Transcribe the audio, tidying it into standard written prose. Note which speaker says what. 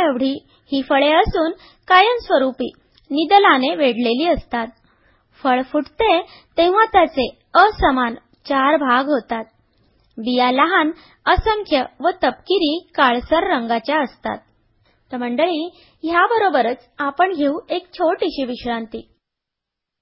Speaker 1: एवढी ही फळे असून कायमस्वरूपी निदलाने वेढलेली असतात. फळ फुटते तेव्हा त्याचे असमान 4 भाग होतात. बिया लहान, असंख्य व तपकिरी काळसर रंगाच्या असतात. तर मंडळी, ह्याबरोबरच आपण घेऊ एक छोटीशी विश्रांती.